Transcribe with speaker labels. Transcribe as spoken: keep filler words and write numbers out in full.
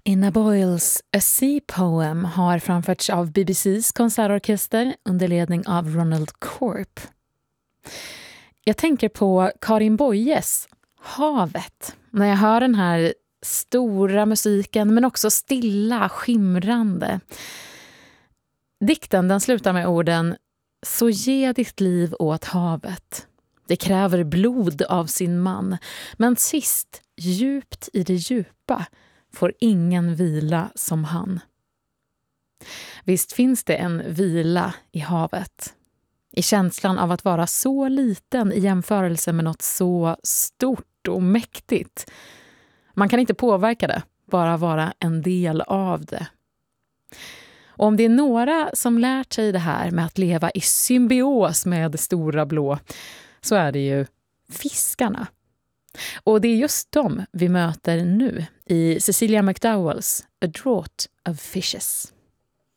Speaker 1: Inna Boyles A Sea Poem har framförts av B B C's konsertorkester under ledning av Ronald Corp. Jag tänker på Karin Boyes Havet när jag hör den här stora musiken, men också stilla, skimrande. Dikten den slutar med orden: så ge ditt liv åt havet. Det kräver blod av sin man, men sist, djupt i det djupa, får ingen vila som han. Visst finns det en vila i havet. I känslan av att vara så liten i jämförelse med något så stort och mäktigt. Man kan inte påverka det, bara vara en del av det. Och om det är några som lärt sig det här med att leva i symbios med det stora blå, så är det ju fiskarna. Och det är just dem vi möter nu i Cecilia McDowells A Draught of Fishes.